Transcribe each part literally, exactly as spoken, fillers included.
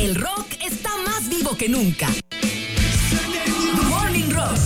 El rock está más vivo que nunca. Morning Rock.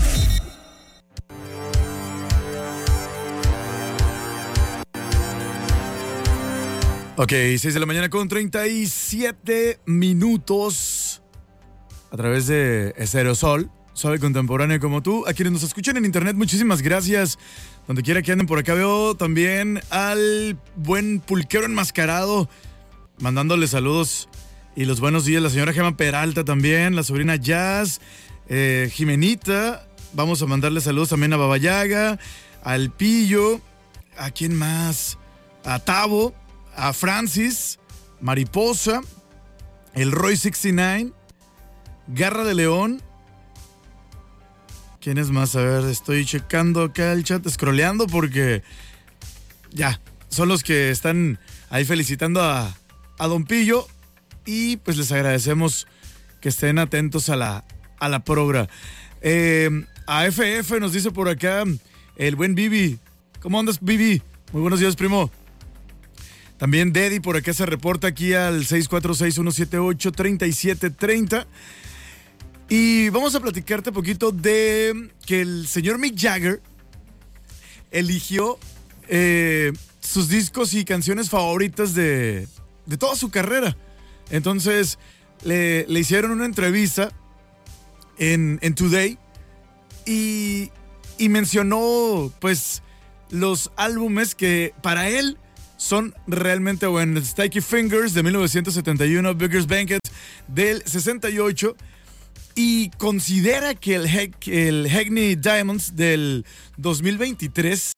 Ok, seis de la mañana con treinta y siete minutos a través de Estéreo Sol, suave contemporáneo como tú. A quienes nos escuchan en internet, muchísimas gracias. Donde quiera que anden por acá, veo también al buen pulquero enmascarado, mandándole saludos y los buenos días. La señora Gema Peralta también, la sobrina Jazz, eh, Jimenita. Vamos a mandarle saludos también a Babayaga, al Pillo, ¿a quién más? A Tavo, a Francis, Mariposa, el Roy sesenta y nueve, Garra de León. ¿Quién es más? A ver, estoy checando acá el chat, scrolleando porque ya, son los que están ahí felicitando a, a Don Pillo y pues les agradecemos que estén atentos a la, a la progra. Eh, a F F nos dice por acá el buen Bibi. ¿Cómo andas, Bibi? Muy buenos días, primo. También Deddy por acá se reporta aquí al seis cuatro seis, uno siete ocho, tres siete tres cero. Y vamos a platicarte un poquito de que el señor Mick Jagger eligió eh, sus discos y canciones favoritas de, de toda su carrera. Entonces le, le hicieron una entrevista en, en Today y, y mencionó pues los álbumes que para él son realmente buenos. Sticky Fingers de mil novecientos setenta y uno, Beggar's Banquet del sesenta y ocho, y considera que el, He- el Hackney Diamonds del dos mil veintitrés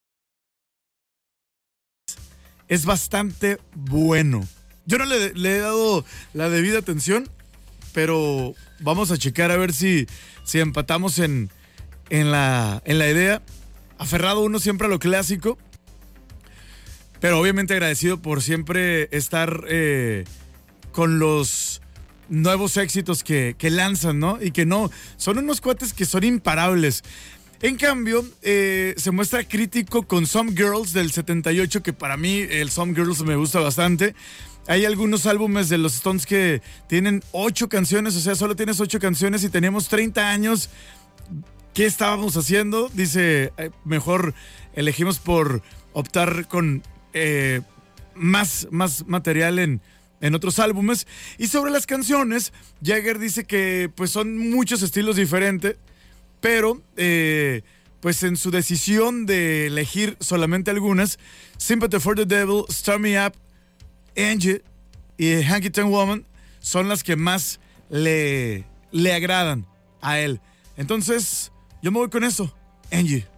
es bastante bueno. Yo no le, le he dado la debida atención, pero vamos a checar a ver si, si empatamos en, en, la, en la idea. Aferrado uno siempre a lo clásico, pero obviamente agradecido por siempre estar eh, con los nuevos éxitos que, que lanzan, ¿no? Y que no, son unos cuates que son imparables. En cambio, eh, se muestra crítico con Some Girls del setenta y ocho, que para mí el Some Girls me gusta bastante. Hay algunos álbumes de los Stones que tienen ocho canciones, o sea, solo tienes ocho canciones y teníamos treinta años. ¿Qué estábamos haciendo? Dice, eh, mejor elegimos por optar con eh, más, más material en, en otros álbumes. Y sobre las canciones, Jagger dice que pues son muchos estilos diferentes, pero eh, pues en su decisión de elegir solamente algunas, Sympathy for the Devil, Start Me Up, Angie y Hanky Tonk Woman son las que más le, le agradan a él. Entonces, yo me voy con eso, Angie.